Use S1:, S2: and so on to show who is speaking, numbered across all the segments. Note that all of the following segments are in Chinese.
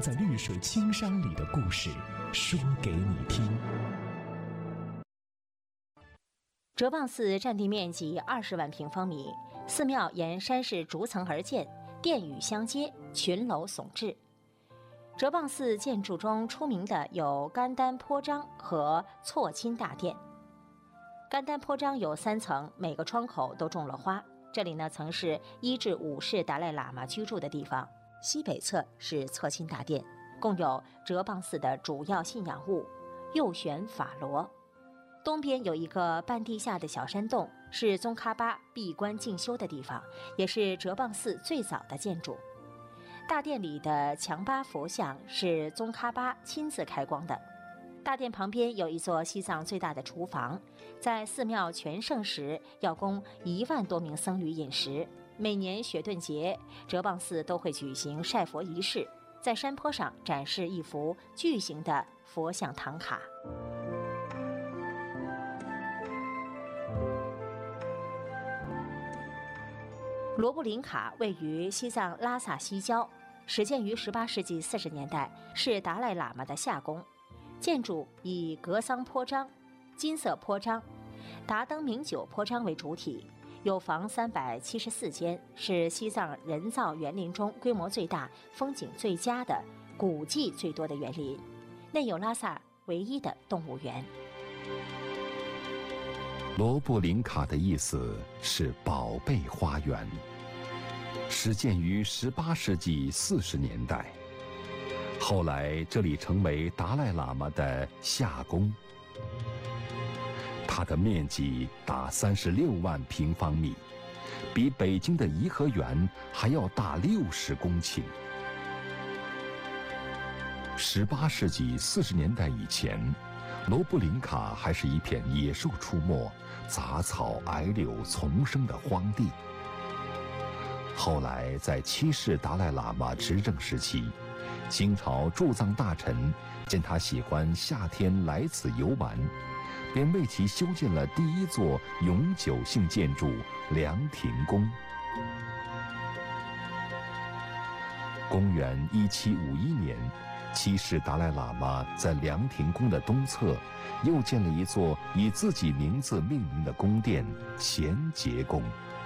S1: 在绿水青山里的故事，说给你听。
S2: 哲蚌寺占地面积20万平方米，寺庙沿山势逐层而建，殿宇相接，群楼耸峙。哲蚌寺建筑中出名的有甘丹坡章和错亲大殿。甘丹坡章有3层，每个窗口都种了花。这里呢，曾是1至5世达赖喇嘛居住的地方。西北侧是错亲大殿，共有哲蚌寺的主要信仰物右旋法螺。东边有一个半地下的小山洞，是宗喀巴闭关静修的地方，也是哲蚌寺最早的建筑。大殿里的强巴佛像是宗喀巴亲自开光的。大殿旁边有一座西藏最大的厨房，在寺庙全盛时要供1万多名僧侣饮食。每年雪顿节，哲蚌寺都会举行晒佛仪式，在山坡上展示一幅巨型的佛像唐卡。罗布林卡位于西藏拉萨西郊，始建于18世纪40年代，是达赖喇嘛的夏宫。建筑以格桑坡章、金色坡章、达登名酒坡章为主体，有房374间，是西藏人造园林中规模最大、风景最佳的、古迹最多的园林，内有拉萨唯一的动物园。
S3: 罗布林卡的意思是宝贝花园，始建于18世纪40年代，后来这里成为达赖喇嘛的夏宫。它的面积达36万平方米，比北京的颐和园还要大60公顷。18世纪40年代以前，罗布林卡还是一片野兽出没、杂草矮柳丛生的荒地。后来在7世达赖喇嘛执政时期，清朝驻藏大臣见他喜欢夏天来此游玩，便为其修建了第1座永久性建筑凉亭宫。公元1751年，7世达赖喇嘛在凉亭宫的东侧又建了一座以自己名字命名的宫殿贤节宫。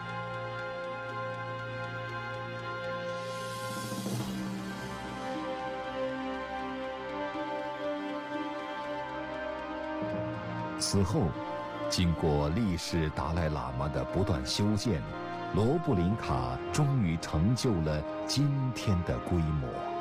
S3: 此后，经过历世达赖喇嘛的不断修建，罗布林卡终于成就了今天的规模。